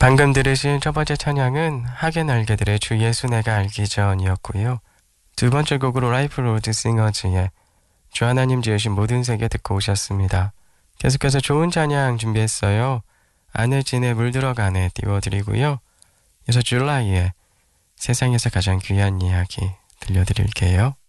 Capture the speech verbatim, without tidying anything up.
방금 들으신 첫 번째 찬양은 하계 날개들의 주 예수 내가 알기 전이었고요. 두 번째 곡으로 라이프 로드 싱어즈의 주 하나님 지으신 모든 세계 듣고 오셨습니다. 계속해서 좋은 찬양 준비했어요. 아내진의 물들어가네 띄워드리고요. 이어서 줄라이의 세상에서 가장 귀한 이야기 들려드릴게요.